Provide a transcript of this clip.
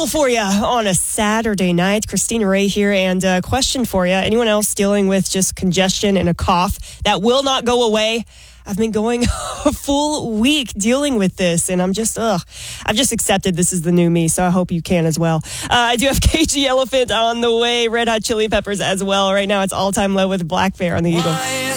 for you on a Saturday night. Christina Ray here, and a question for you. Anyone else dealing with just congestion and a cough that will not go away? I've been going a full week dealing with this, and I've just accepted this is the new me, so I hope you can as well. I do have Cagey Elephant on the way, Red Hot Chili Peppers as well. Right now, it's all-time low with Black Bear on the Eagle.